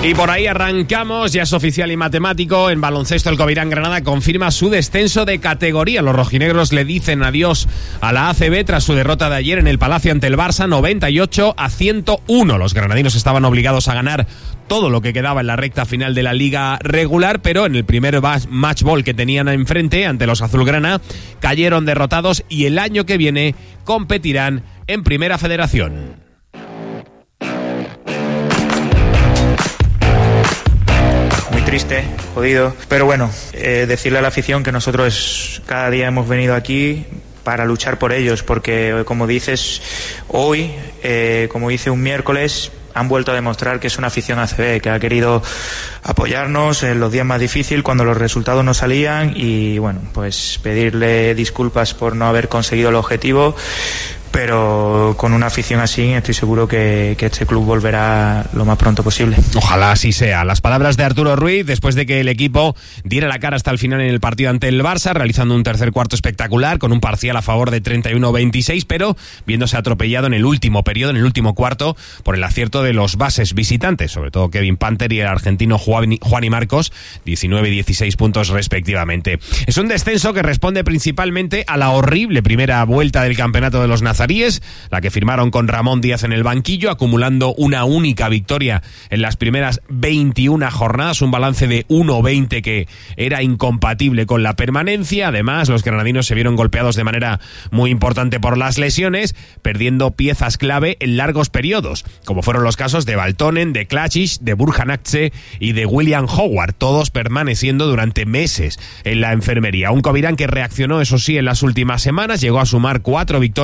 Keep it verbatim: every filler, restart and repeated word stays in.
Y por ahí arrancamos, ya es oficial y matemático, en baloncesto el Covirán Granada confirma su descenso de categoría. Los rojinegros le dicen adiós a la A C B tras su derrota de ayer en el Palacio ante el Barça, noventa y ocho a ciento uno. Los granadinos estaban obligados a ganar todo lo que quedaba en la recta final de la liga regular, pero en el primer match ball que tenían enfrente ante los azulgrana cayeron derrotados y el año que viene competirán en Primera Federación. Triste, jodido, pero bueno, eh, decirle a la afición que nosotros cada día hemos venido aquí para luchar por ellos, porque como dices, hoy, eh, como hice un miércoles, han vuelto a demostrar que es una afición A C B, que ha querido apoyarnos en los días más difíciles, cuando los resultados no salían, y bueno, pues pedirle disculpas por no haber conseguido el objetivo, pero con una afición así estoy seguro que, que este club volverá lo más pronto posible. Ojalá así sea. Las palabras de Arturo Ruiz después de que el equipo diera la cara hasta el final en el partido ante el Barça, realizando un tercer cuarto espectacular con un parcial a favor de treinta y uno a veintiséis, pero viéndose atropellado en el último periodo, en el último cuarto, por el acierto de los bases visitantes, sobre todo Kevin Panther y el argentino Juan, Juan y Marcos, diecinueve y dieciséis puntos respectivamente. Es un descenso que responde principalmente a la horrible primera vuelta del campeonato de los nazaríes, la que firmaron con Ramón Díaz en el banquillo, acumulando una única victoria en las primeras veintiuna jornadas, un balance de uno veinte que era incompatible con la permanencia. Además, los granadinos se vieron golpeados de manera muy importante por las lesiones, perdiendo piezas clave en largos periodos, como fueron los casos de Baltonen, de Klacic, de Burjanakce y de William Howard, todos permaneciendo durante meses en la enfermería. Un Covirán que reaccionó, eso sí, en las últimas semanas, llegó a sumar cuatro victorias